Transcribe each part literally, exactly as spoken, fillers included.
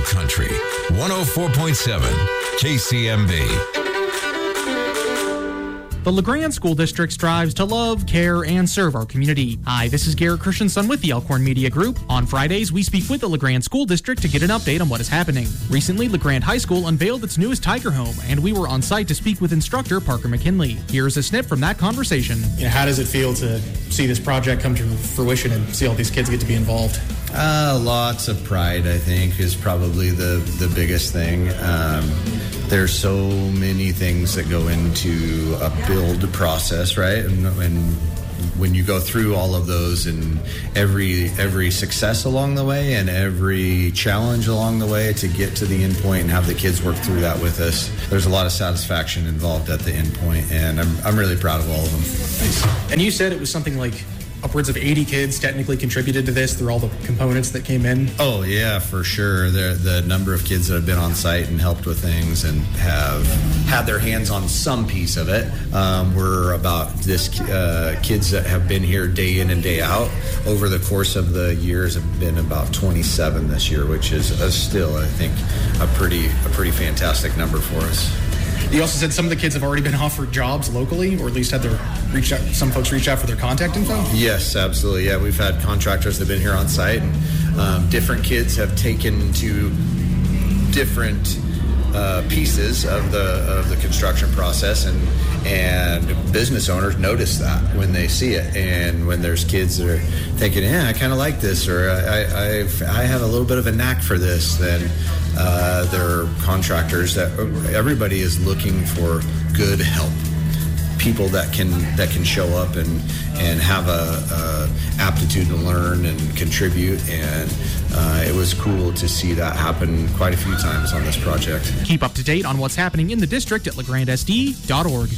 Country, one oh four point seven K C M B. The LeGrand School District strives to love, care, and serve our community. Hi, this is Garrett Christensen with the Elkhorn Media Group. On Fridays, we speak with the LeGrand School District to get an update on what is happening. Recently, LeGrand High School unveiled its newest Tiger Home, and we were on site to speak with instructor Parker McKinley. Here's a snip from that conversation. You know, how does it feel to see this project come to fruition and see all these kids get to be involved? Uh, lots of pride, I think, is probably the, the biggest thing. Um, there's so many things that go into a build process, right? And, and when you go through all of those and every every success along the way and every challenge along the way to get to the end point and have the kids work through that with us, there's a lot of satisfaction involved at the end point, and I'm, I'm really proud of all of them. Nice. And you said it was something like upwards of eighty kids technically contributed to this through all the components that came in? Oh, yeah, for sure. The, the number of kids that have been on site and helped with things and have had their hands on some piece of it. Um, we're about this uh, kids that have been here day in and day out. Over the course of the years have been about twenty-seven this year, which is uh, still, I think, a pretty a pretty fantastic number for us. You also said some of the kids have already been offered jobs locally, or at least had their reach out. Some folks reach out for their contact info. Yes, absolutely. Yeah, we've had contractors that have been here on site, and um, different kids have taken to different uh, pieces of the of the construction process, and and business owners notice that when they see it, and when there's kids that are thinking, yeah, I kind of like this, or I I've, I have a little bit of a knack for this, then. Uh, there are contractors that everybody is looking for good help, people that can that can show up and and have a, a aptitude to learn and contribute, and uh, it was cool to see that happen quite a few times on this project. Keep up to date on what's happening in the district at legrand s d dot org.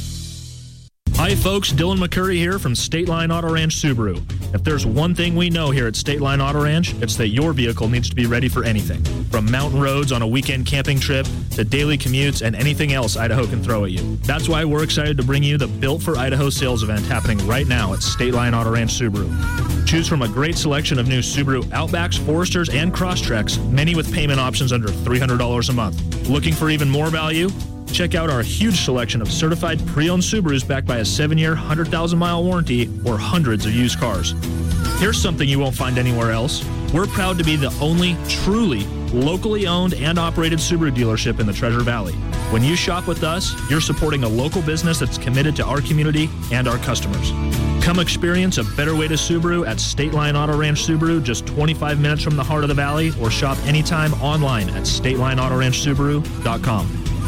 Hi folks, Dylan McCurry here from State Line Auto Ranch Subaru. If there's one thing we know here at State Line Auto Ranch, it's that your vehicle needs to be ready for anything. From mountain roads on a weekend camping trip to daily commutes and anything else Idaho can throw at you. That's why we're excited to bring you the Built for Idaho sales event happening right now at State Line Auto Ranch Subaru. Choose from a great selection of new Subaru Outbacks, Foresters, and Crosstreks, many with payment options under three hundred dollars a month. Looking for even more value? Check out our huge selection of certified pre-owned Subarus backed by a seven-year, one hundred thousand mile warranty or hundreds of used cars. Here's something you won't find anywhere else. We're proud to be the only truly locally owned and operated Subaru dealership in the Treasure Valley. When you shop with us, you're supporting a local business that's committed to our community and our customers. Come experience a better way to Subaru at State Line Auto Ranch Subaru, just twenty-five minutes from the heart of the valley, or shop anytime online at state line auto ranch subaru dot com.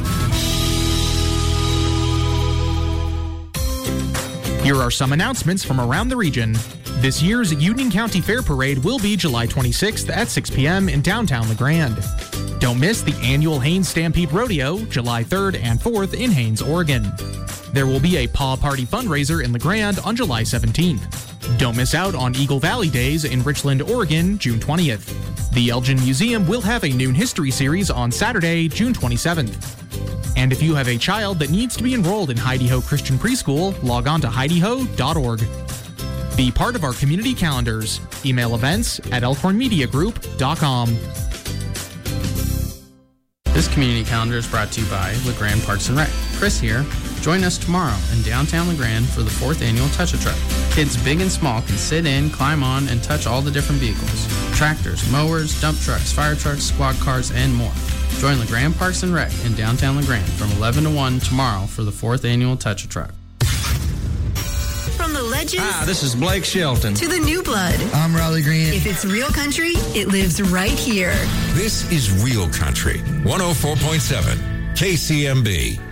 Here are some announcements from around the region. This year's Union County Fair Parade will be July twenty-sixth at six p.m. in downtown LeGrand. Don't miss the annual Haines Stampede Rodeo, July third and fourth in Haines, Oregon. There will be a Paw Party fundraiser in LeGrand on July seventeenth. Don't miss out on Eagle Valley Days in Richland, Oregon, June twentieth. The Elgin Museum will have a noon history series on Saturday, June twenty-seventh. And if you have a child that needs to be enrolled in Heidi Ho Christian Preschool, log on to heidi ho dot org. Be part of our community calendars. Email events at elkhorn media group dot com. This community calendar is brought to you by LeGrand Parks and Rec. Chris here. Join us tomorrow in downtown LeGrand for the fourth annual Touch a Truck. Kids big and small can sit in, climb on, and touch all the different vehicles. Tractors, mowers, dump trucks, fire trucks, squad cars, and more. Join LeGrand Parks and Rec in downtown LeGrand from eleven to one tomorrow for the fourth annual Touch a Truck. From the legends Hi, this is Blake Shelton. to the new blood. I'm Riley Green. If it's real country, it lives right here. This is Real Country, one oh four point seven K C M B.